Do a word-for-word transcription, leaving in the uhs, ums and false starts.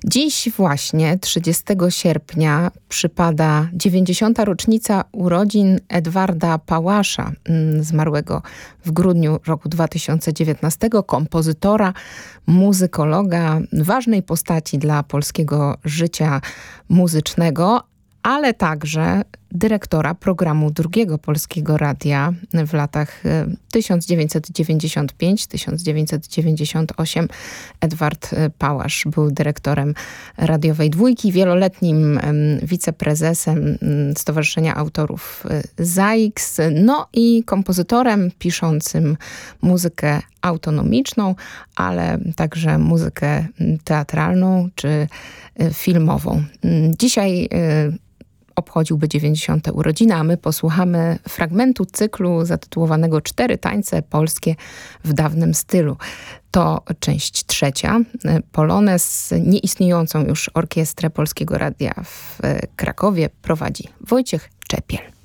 Dziś właśnie, trzydziestego sierpnia, przypada dziewięćdziesiąta rocznica urodzin Edwarda Pałasza, zmarłego w grudniu roku dwa tysiące dziewiętnastego, kompozytora, muzykologa, ważnej postaci dla polskiego życia muzycznego, ale także dyrektora programu Drugiego Polskiego Radia w latach tysiąc dziewięćset dziewięćdziesiąt pięć do tysiąc dziewięćset dziewięćdziesiąt osiem. Edward Pałasz był dyrektorem Radiowej Dwójki, wieloletnim wiceprezesem Stowarzyszenia Autorów Z A I K S, no i kompozytorem piszącym muzykę autonomiczną, ale także muzykę teatralną czy filmową. Dzisiaj obchodziłby dziewięćdziesiąte urodziny, a my posłuchamy fragmentu cyklu zatytułowanego Cztery tańce polskie w dawnym stylu. To część trzecia. Polonez, nieistniejącą już orkiestrę Polskiego Radia w Krakowie prowadzi Wojciech Czepiel.